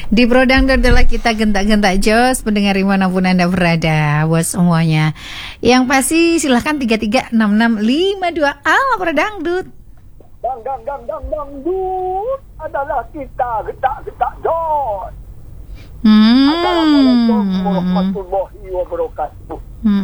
Di Brodang adalah kita gentak-gentak jos, pendengar dimanapun Anda berada, buat semuanya. Yang pasti silahkan 336652 ala Brodangdut. Dangdut adalah kita gentak-gentak jos. Assalamualaikum warahmatullahi wabarakatuh.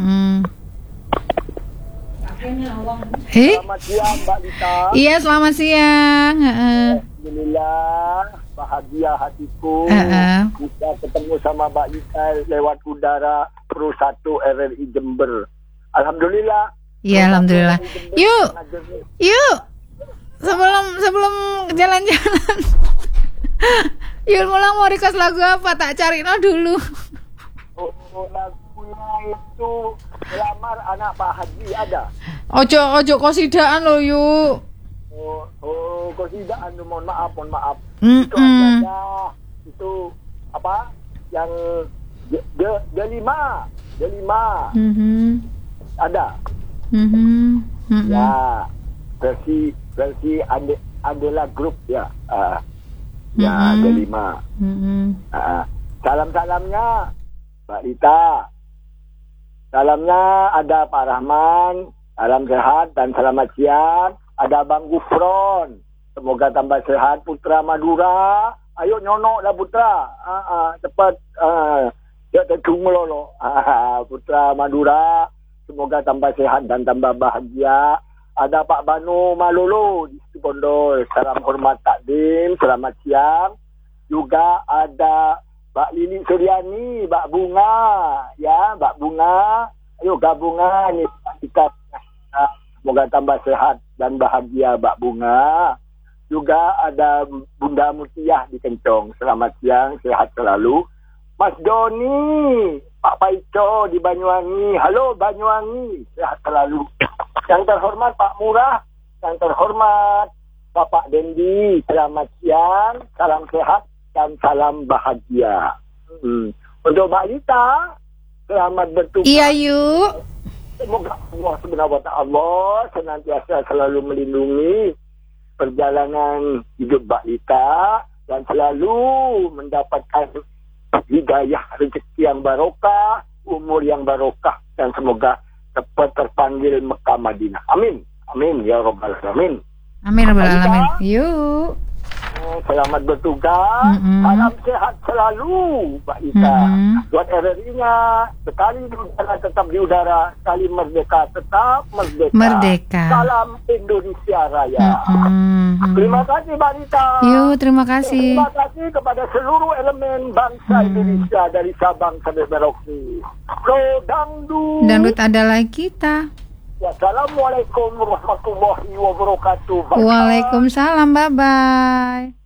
Selamat siang Mbak Lita. Iya, selamat siang. Alhamdulillah, bahagia hatiku bisa ketemu sama Mbak Lita lewat udara Pro 1 RRI Jember. Alhamdulillah. Iya, alhamdulillah. Yuk. Sebelum jalan-jalan. Yul Mulang mau request lagu apa? Tak cari dulu. Lagunya itu Lamar Anak Pak Haji ada. Ojo kosidaan lo yuk. Kosidaan, mohon maaf. Itu ada itu apa? Yang delima. Ada. Ya, versi adalah grup ya. Ya, delima. Salam-salamnya Mbak Rita. Salamnya ada Pak Rahman, salam sehat dan selamat siang. Ada Bang Gufron, semoga tambah sehat. Putra Madura, ayo nyonok dah Putra. Cepat, ya tercung lolo. Putra Madura, semoga tambah sehat dan tambah bahagia. Ada Pak Banu Malolo di Situbondo, salam hormat takdim, selamat siang. Juga ada Mbak Lili Suryani, Mbak Bunga, ya Mbak Bunga, ayo gabungan kita semoga tambah sehat dan bahagia Mbak Bunga. Juga ada Bunda Mutiah di Kencong, selamat siang, sehat selalu. Mas Doni, Pak Paico di Banyuwangi, halo Banyuwangi, sehat selalu. Yang terhormat Pak Murah, yang terhormat Bapak Dendi, selamat siang, salam sehat dan salam bahagia. Untuk Mbak Lita, selamat bertugas. Iya yuk. Semoga Allah Subhanahu wa Ta'ala senantiasa selalu melindungi perjalanan hidup Mbak Lita dan selalu mendapatkan hidayah rezeki yang barokah, umur yang barokah, dan semoga cepat terpanggil Mekah Madinah. Amin. Amin ya rabbal alamin. Amin rabbal alamin. Yuk. Selamat bertugas. Salam sehat selalu Mbak Ita. Buat RRI-nya sekali di udara tetap di udara, sekali merdeka tetap merdeka. Salam Indonesia Raya. Terima kasih Mbak Ita. Yuk, terima kasih. Terima kasih kepada seluruh elemen bangsa Indonesia dari Sabang sampai Merauke. Dangdut adalah kita. Assalamualaikum warahmatullahi wabarakatuh. Waalaikumsalam, bye-bye.